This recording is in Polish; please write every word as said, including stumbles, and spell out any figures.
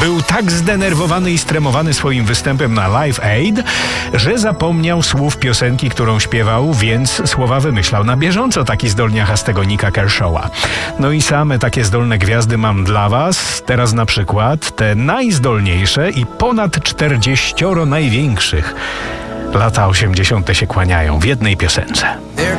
Był tak zdenerwowany i stremowany swoim występem na Live Aid, że zapomniał słów piosenki, którą śpiewał, więc słowa wymyślał na bieżąco, taki zdolniachastego Nicka Kershawa. No i same takie zdolne gwiazdy mam dla was. Teraz na przykład te najzdolniejsze i ponad czterdzieścioro największych. Lata osiemdziesiąte się kłaniają w jednej piosence.